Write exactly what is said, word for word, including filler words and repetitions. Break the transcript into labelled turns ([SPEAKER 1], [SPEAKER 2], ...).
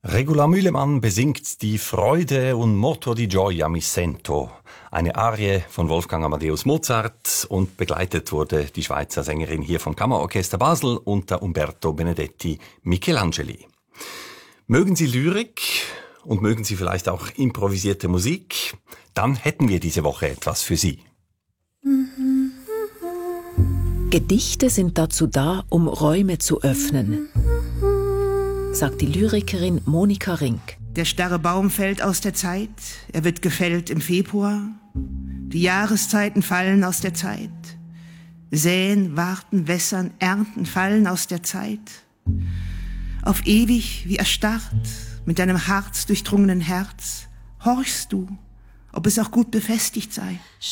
[SPEAKER 1] Regula Mühlemann besingt die Freude und Moto di Gioia mi sento, eine Arie von Wolfgang Amadeus Mozart, und begleitet wurde die Schweizer Sängerin hier vom Kammerorchester Basel unter Umberto Benedetti Michelangeli. Mögen Sie Lyrik und mögen Sie vielleicht auch improvisierte Musik? Dann hätten wir diese Woche etwas für Sie.
[SPEAKER 2] Gedichte sind dazu da, um Räume zu öffnen, sagt die Lyrikerin Monika Rink.
[SPEAKER 3] Der starre Baum fällt aus der Zeit, er wird gefällt im Februar. Die Jahreszeiten fallen aus der Zeit. Säen, warten, wässern, ernten fallen aus der Zeit. Auf ewig wie erstarrt, mit deinem harzdurchdrungenen Herz, horchst du, ob es auch gut befestigt sei.